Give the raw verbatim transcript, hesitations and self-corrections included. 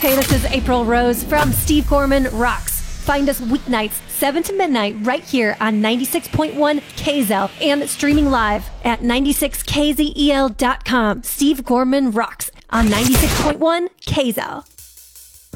Hey, this is April Rose from Steve Gorman Rocks. Find us weeknights, seven to midnight, right here on ninety-six point one K Z L and streaming live at ninety-six K Z E L dot com. Steve Gorman Rocks on ninety-six point one K Z L.